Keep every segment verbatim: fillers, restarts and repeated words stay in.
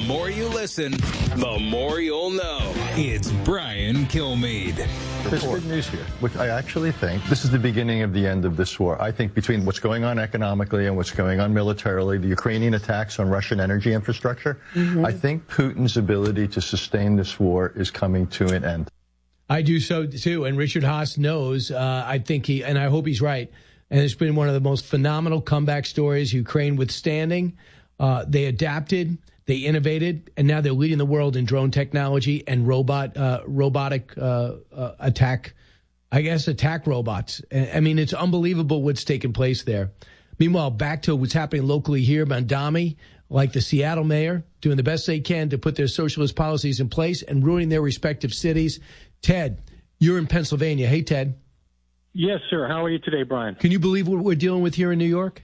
more you listen, the more you'll know. It's Brian Kilmeade. There's good news here, which I actually think this is the beginning of the end of this war. I think between what's going on economically and what's going on militarily, the Ukrainian attacks on Russian energy infrastructure, mm-hmm. I think Putin's ability to sustain this war is coming to an end. I do so, too. And Richard Haas knows, uh, I think he, and I hope he's right. And it's been one of the most phenomenal comeback stories, Ukraine withstanding. Uh, they adapted, they innovated, and now they're leading the world in drone technology and robot, uh, robotic uh, uh, attack, I guess, attack robots. I mean, it's unbelievable what's taken place there. Meanwhile, back to what's happening locally here, Mamdani, like the Seattle mayor, doing the best they can to put their socialist policies in place and ruining their respective cities. Ted, you're in Pennsylvania. Hey, Ted. Yes, sir. How are you today, Brian? Can you believe what we're dealing with here in New York?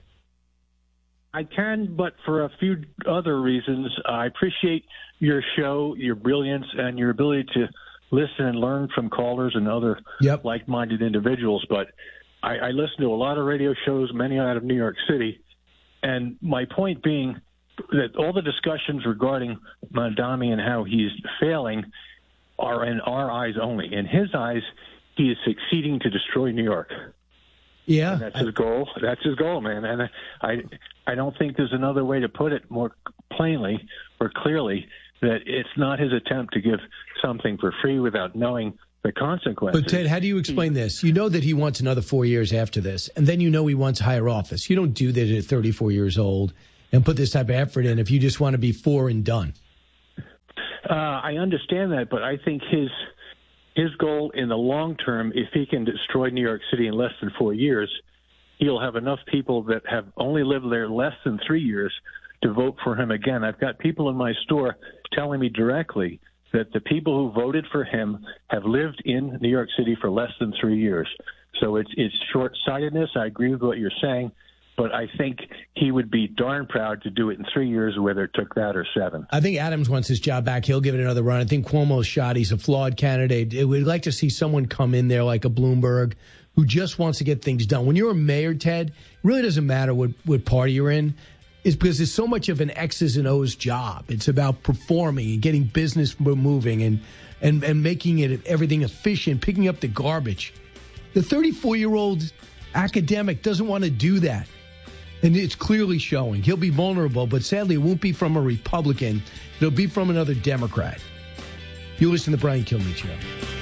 I can, but for a few other reasons. I appreciate your show, your brilliance, and your ability to listen and learn from callers and other yep. like-minded individuals. But I, I listen to a lot of radio shows, many out of New York City, and my point being that all the discussions regarding Mamdani and how he's failing are in our eyes only. In his eyes, he is succeeding to destroy New York. Yeah. And that's his goal. That's his goal, man. And I I don't think there's another way to put it more plainly or clearly that it's not his attempt to give something for free without knowing the consequences. But, Ted, how do you explain he, this? You know that he wants another four years after this, and then you know he wants higher office. You don't do that at thirty-four years old and put this type of effort in if you just want to be four and done. Uh, I understand that, but I think his his goal in the long term, if he can destroy New York City in less than four years, he'll have enough people that have only lived there less than three years to vote for him again. I've got people in my store telling me directly that the people who voted for him have lived in New York City for less than three years. So it's it's short-sightedness. I agree with what you're saying. But I think he would be darn proud to do it in three years, whether it took that or seven. I think Adams wants his job back. He'll give it another run. I think Cuomo's shot. He's a flawed candidate. We'd like to see someone come in there like a Bloomberg who just wants to get things done. When you're a mayor, Ted, it really doesn't matter what, what party you're in. It's because it's so much of an X's and O's job. It's about performing and getting business moving and, and, and making it everything efficient, picking up the garbage. The thirty-four-year-old academic doesn't want to do that. And it's clearly showing. He'll be vulnerable, but sadly it won't be from a Republican. It'll be from another Democrat. You listen to the Brian Kilmeade Show.